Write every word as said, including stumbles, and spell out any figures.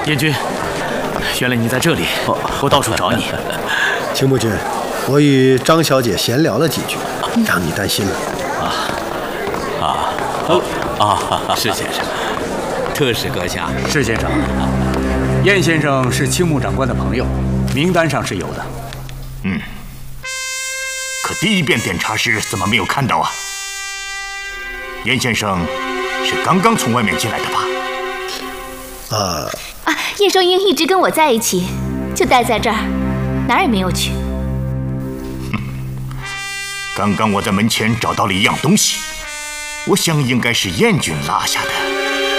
燕君，原来你在这里，我到处找你。 青木君，我与张小姐闲聊了几句，让你担心了。 啊啊啊！是先生，特使阁下。 是先生，燕先生是青木长官的朋友，名单上是有的。 嗯，可第一遍点查时怎么没有看到啊？燕先生是刚刚从外面进来的吧？ 啊啊！叶双英一直跟我在一起，就待在这儿，哪儿也没有去。 哼，刚刚我在门前找到了一样东西，我想应该是燕军拉下的。